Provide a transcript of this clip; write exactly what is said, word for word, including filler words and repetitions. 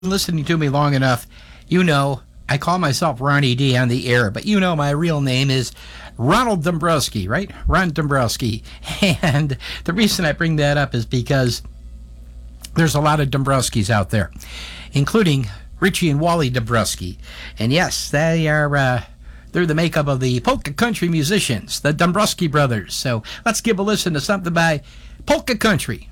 Listening to me long enough, you know I call myself Ronnie D on the air, but you know my real name is Ronald Dombrowski, right? Ron Dombrowski. And the reason I bring that up is because there's a lot of Dombrowskis out there, including Richie and Wally Dombrowski. And yes, they are uh, they're the makeup of the polka country musicians, the Dombrowski brothers. So let's give a listen to something by Polka Country.